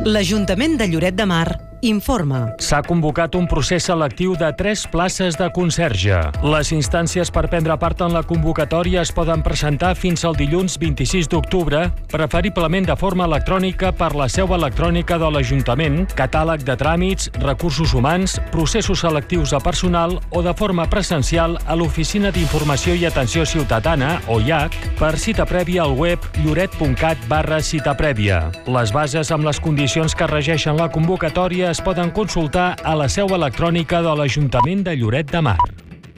L'Ajuntament de Lloret de Mar informa. S'ha convocat un procés selectiu de 3 places de conserge. Les instàncies per prendre part en la convocatòria es poden presentar fins al dilluns 26 d'octubre, preferiblement de forma electrònica per la seu electrònica de l'Ajuntament, catàleg de tràmits, recursos humans, processos selectius de personal o de forma presencial a l'Oficina d'Informació i Atenció Ciutadana, o IAC, per cita prèvia al web lloret.cat/cita prèvia. Les bases amb les condicions que regeixen la convocatòria es poden consultar a la seu electrònica de l'Ajuntament de Lloret de Mar.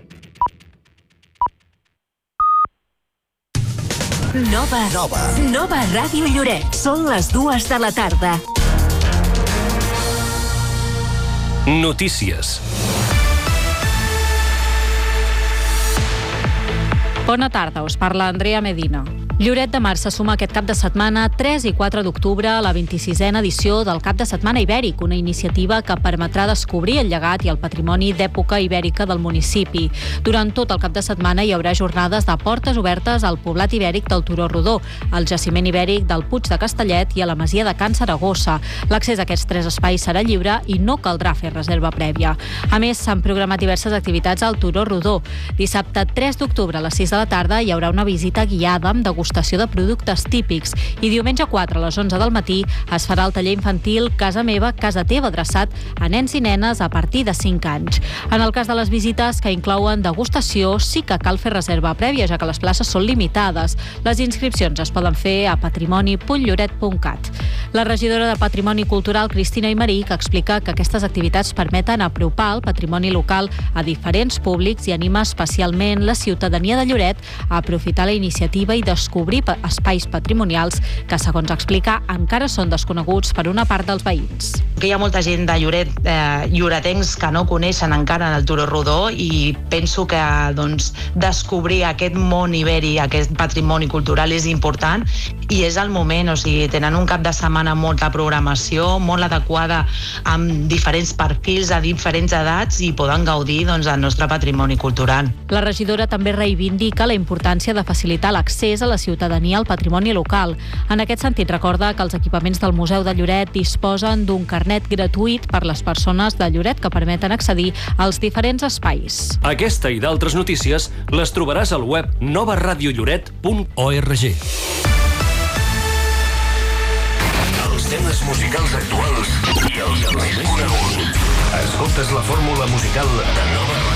Nova Ràdio Lloret. Són les 2 de la tarda. Notícies. Bona tarda, us parla Andrea Medina. Lloret de Mar se suma aquest cap de setmana 3 i 4 d'octubre a la 26a edició del Cap de Setmana Ibèric, una iniciativa que permetrà descobrir el llegat i el patrimoni d'època ibèrica del municipi. Durant tot el cap de setmana hi haurà jornades de portes obertes al poblat ibèric del Turó Rodó, al jaciment ibèric del Puig de Castellet i a la masia de Can Saragossa. L'accés a aquests 3 espais serà lliure i no caldrà fer reserva prèvia. A més, s'han programat diverses activitats al Turó Rodó. Dissabte 3 d'octubre a les 6 de la tarda hi haurà una visita guiada amb degustació de productes típics i diumenge 4 a les 11 del matí es farà el taller infantil Casa Meva, Casa Teva, adreçat a nens i nenes a partir de 5 anys. En el cas de les visites que inclouen degustació, sí que cal fer reserva prèvia, ja que les places són limitades. Les inscripcions es poden fer a patrimoni.lloret.cat. La regidora de Patrimoni Cultural, Cristina Aymerich, explica que aquestes activitats permeten apropar el patrimoni local a diferents públics i anima especialment la ciutadania de Lloret a aprofitar la iniciativa i descobrir espais patrimonials que, segons explica, encara són desconeguts per una part dels veïns. Hi ha molta gent de Lloret, lloretencs que no coneixen encara el Turó Rodó i penso que descobrir aquest món ibèric, aquest patrimoni cultural és important i és el moment, tenen un cap de setmana amb molta programació, molt adequada amb diferents perfils a diferents edats i poden gaudir del nostre patrimoni cultural. La regidora també reivindica la importància de facilitar l'accés a la ciutadania al patrimoni local. En aquest sentit, recorda que els equipaments del Museu de Lloret disposen d'un carnet gratuït per les persones de Lloret que permeten accedir als diferents espais. Aquesta i d'altres notícies les trobaràs al web novaradiolloret.org. Els temes musicals actuals i els més coneguts. Escoltes la fórmula musical de Nova